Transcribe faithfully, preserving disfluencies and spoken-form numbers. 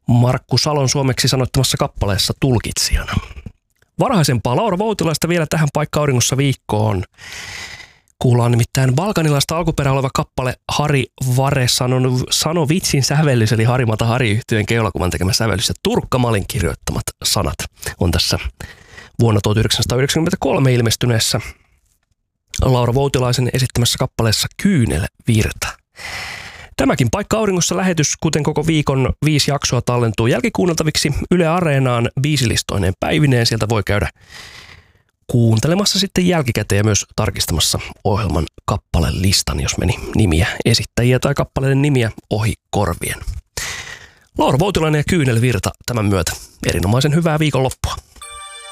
Markku Salon suomeksi sanottamassa kappaleessa tulkitsijana. Varhaisempaa Laura Voutilaista vielä tähän Paikka auringossa viikkoon. Kuullaan nimittäin balkanilaista alkuperä oleva kappale Hari Vare sano, sano vitsin sävellys, eli Harimata Hari-yhtyeen keulakuvan tekemä sävellys ja Turkka Malin kirjoittamat sanat on tässä vuonna tuhatyhdeksänsataayhdeksänkymmentäkolme ilmestyneessä Laura Voutilaisen esittämässä kappaleessa Kyynelvirta. Tämäkin Paikka auringossa lähetys, kuten koko viikon viisi jaksoa, tallentuu jälkikuunneltaviksi Yle Areenaan biisilistoineen päivineen. Sieltä voi käydä kuuntelemassa sitten jälkikäteen ja myös tarkistamassa ohjelman kappalelistan, jos meni nimiä, esittäjiä tai kappaleiden nimiä ohi korvien. Laura Voutilainen ja Kyynelvirta tämän myötä. Erinomaisen hyvää viikonloppua.